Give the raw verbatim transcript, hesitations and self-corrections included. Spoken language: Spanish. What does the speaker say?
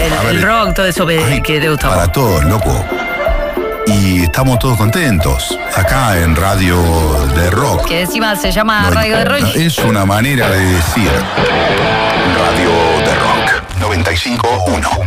el, el rock, todo eso Ay, que te gusta. Para todos, loco. Y estamos todos contentos acá en Radio de Rock. Que encima se llama No, Radio de Rock. no, es una manera de decir Radio de Rock noventa y cinco punto uno.